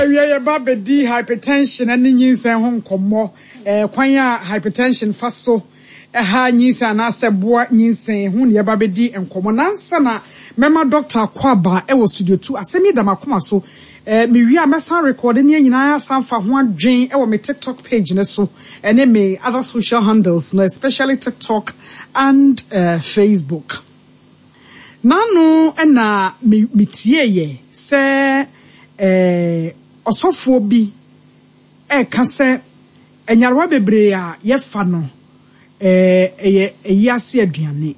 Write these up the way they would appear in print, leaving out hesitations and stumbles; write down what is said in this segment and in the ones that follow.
We are babedi hypertension and nyinsa ho nkomo kwan a hypertension fa so ha nyinsa na aseboa nyinsa ho ne babedi nkomo nansa na mema doctor Kwaba e wo studio 2 asemi da makoma so me wi a mesa recording ne nyina asanfa ho adwen e wo me TikTok page ne so ene me other social handles no especially TikTok and Facebook nanu na mitie ye se osofo bi ka se enyarwa bebre a ye fa no ase aduane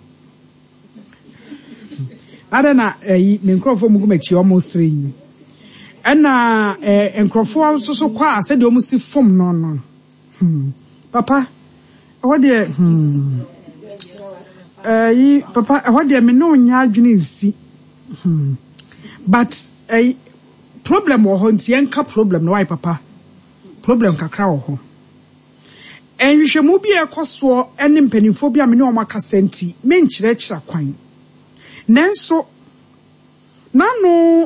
adana me nkrofo mu gumachi o mo srin ena nkrofo so kwa ase de o mu si fom no papa what de papa what de me no nya adwene nsi but problem wo ho ntienka problem no why papa problem kakra wo ho enhwehwemu bi ekoso ene mpanifo bi a me ne o makasa nti me nkyerɛkyerɛ kwan nanso nano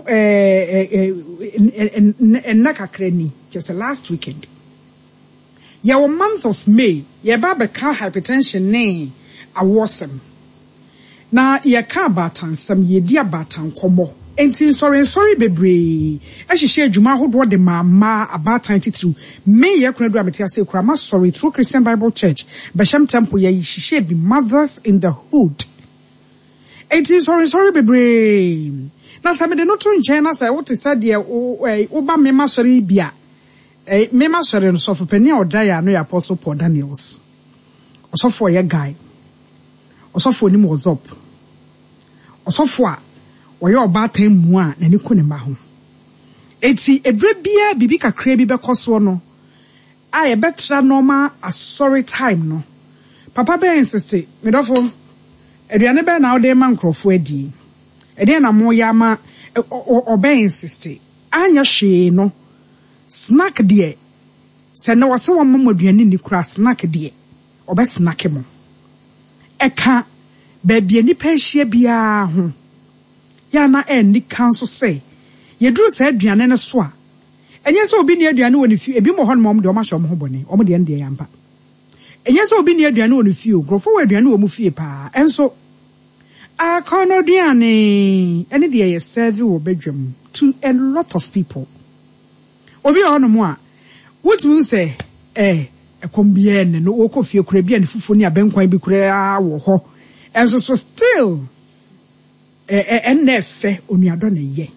nakakrani just last weekend your month of May your baba ka hypertension ne awesome na ye ka batan sam ye dia batan komo enti sorry bebre ehihye adwuma hodo de mama abatan titru me ye kunadu amete ase kura ma sorry True Christian Bible Church Basham Temple ye hihye be mothers in the hood enti sorry bebre na sa me de no to nchen na sa what say de wo ba me ma sorry bia me ma sorry no so for pani odaya no ya Apostle Paul Daniels osofo ye guy osofo ni mo zop osofo a oye obatan mu a na ne ko ne ma ho eti ebre bia bibi kakra bi bekoso no a ye betra normal sorry time no papa be insist me dofo aduane be na ode ma nkrofo adi ede na mo ya ma obe insist anya hwe no snack de se na wose wo mo aduane ni kura snack de obe snack mo eka ba bia ni pa hia bia ho ya na ni council say ye duru say aduane ne so a enye so obi ni aduane woni fi ebi mo ho no mo de o ma hye mo ho bone o mo de ndie yampa enye so obi ni aduane woni fi o grofo wa aduane wo mu fi pa enso a kono aduane ene de ye serve wo bedwam to a lot of people obi ho no mo a what will say ekombie ne no wo ko fie kura bia ne fufu ni abenkwan bi kura wo ho enso so still NF onuado na ye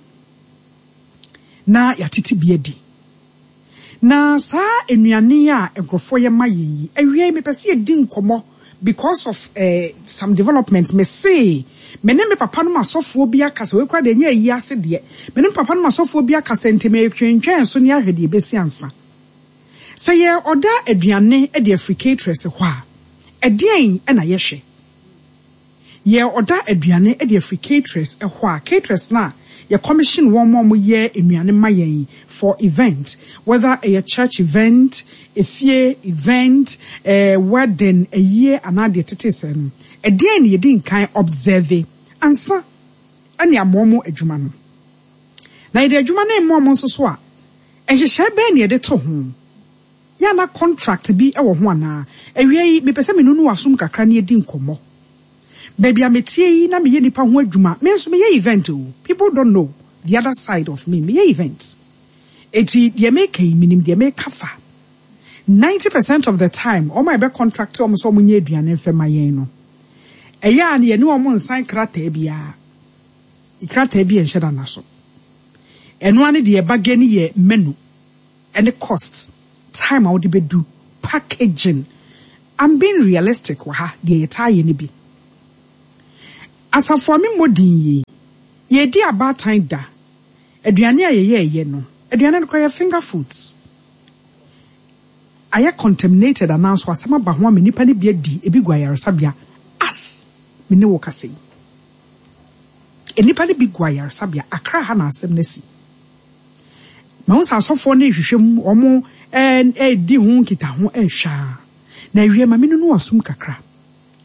na yatiti biedi na sa enuane a egrofo ye mayi awie me pese edi nkomo because of some developments me say me ne me papa no masofo bi akasa we kwa de nya yi ase de me ne papa no masofo bi akasa ntime twentwen so ne ahwede besi ansa say ye oda aduane e de africatress ho a edien e na ye hwe ye oda aduane e de africatress ho a caterers na ye commission one more ye enuane mayen for event whether a church event a fie event wedding a year another tetesen edien ye din kan observe ansa ani amomo adwuma no na ide adwuma na momo nso so a ehhehye be na ye de to ho ya na contract bi e wo ho ana awie me pese me nunu wasum kakra na ye din komo baby ametie na me ye nipa ho adwuma me so me ye event o people don't know the other side of me ye events eti de make minim de make kafa 90% of the time all my be contractor om so munye aduane fe mayen no eya na ye ne om nsan krata bia ikrata bia enheda na so eno ane de bagani ye menu and cost time I would be do packaging. I'm being realistic wa ha de yetaye ne bi asa for me modin ye di about time da aduane a ye no aduane no kwa finger foods aya contaminated announce wasama ba ho me nipa ne bia di ebi guayaresabia as me ne wo kase enipa ne bi guayaresabia akra ha na asem nasi ma wo sa sofo na hwehwem omo di ho kita ho hwa na wie ma me no wasum kakra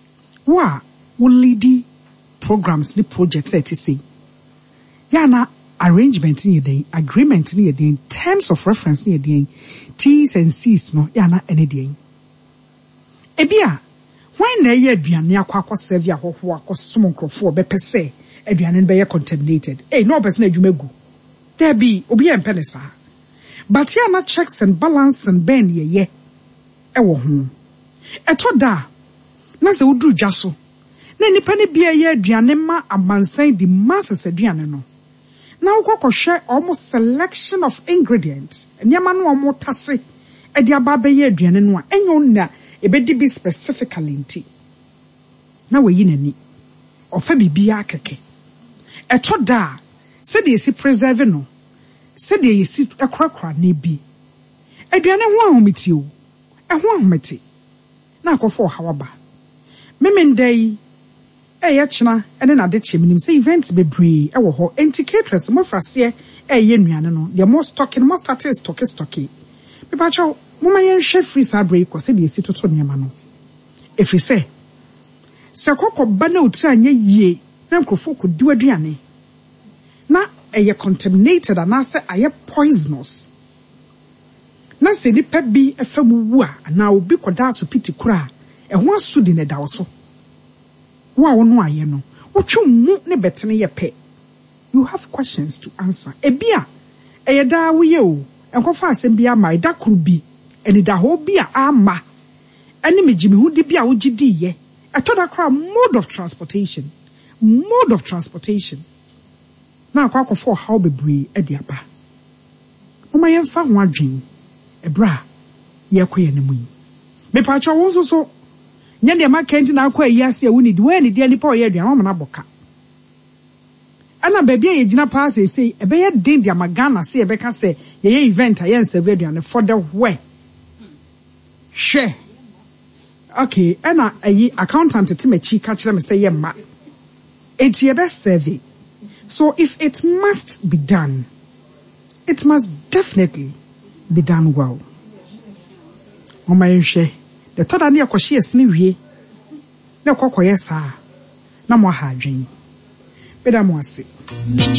wa wo leadi programs ni projects say ya na arrangement ni yeden, agreement ni yeden, terms of reference ni yeden, T's and C's no ya na ene den. Ebia when na ye aduane akwa serve ahoho akosom nkrofo obepese aduane no be ye contaminated. No person adwumegu. There be obi empene sa. But ya na checks and balance and ben ye ewo ho. Eto da na se udru dwaso. Na nipa ne bia ye aduane ma amansan di masses aduane no. Na ukoko share almost selection of ingredients. Nyama no omo tase e dia ba be ye aduane no a enyo na ebedi bi specifically nti. Na we yi nani. Ofa bibia akeke. Eto da se de si preserve no. Se de yesi ekrakra na bi. Aduane ho ahometi o. Ho ahometi. Na akofo hawaba. Memendai ye chena ene na de cheminim say events bebree e wo ho indicators mo frase ye nnuane no the more stocking more start stocking me ba chaw mo ma yen hwe free sabre ko se de esi toto niam no efri se kokko ba na otira anya yie na nkrofo ko di aduane na ye contaminated and ase aye poisonous na se nipa bi efamu wu a na obi koda so piti kura e ho asudi ne da wo so wa wono aye no wotwemu ne betene ye pe. You have questions to answer. Ebia eyeda wo ye o enkofa asem bia ma eda kru bi eni da ho bia ama eni megimi hu di bia wo gidi ye etoda kra mode of transportation na akwa for how bebree ediaba mama yemfa ho adwen ebra ye koye ne mu me pa cho wo so nya de makenti na akwa yiase woni di we ni de nipa oye aduan na boka ana baby ye gina pa say ebe ye den dia magana say ebe ka say ye event a ye serve aduan for the way she okay ana ayi accountant timachi ka kire me say ye ma enti ye be serve. So if it must be done, it must definitely be done well. Mama yenshe the third ani akoshi esini wie na kokoye sa na mo ha adwen beda mo ase.